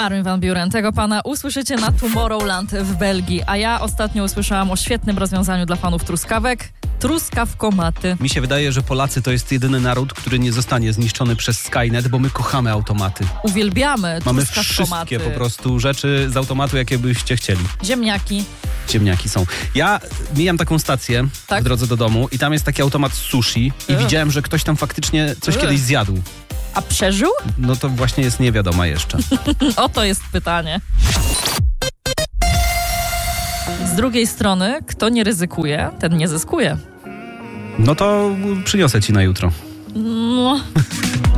Armin van Buuren. Tego pana usłyszycie na Tomorrowland w Belgii. A ja ostatnio usłyszałam o świetnym rozwiązaniu dla fanów truskawek. Truskawkomaty. Mi się wydaje, że Polacy to jest jedyny naród, który nie zostanie zniszczony przez Skynet, bo my kochamy automaty. Uwielbiamy Mamy truskawkomaty. wszystkie po prostu rzeczy z automatu, jakie byście chcieli. Ziemniaki. Ziemniaki są. Ja mijam taką stację w drodze do domu i tam jest taki automat sushi i widziałem, że ktoś tam faktycznie coś kiedyś zjadł. A przeżył? No to właśnie jest niewiadoma jeszcze. Oto jest pytanie. Z drugiej strony, kto nie ryzykuje, ten nie zyskuje. No to przyniosę ci na jutro. No...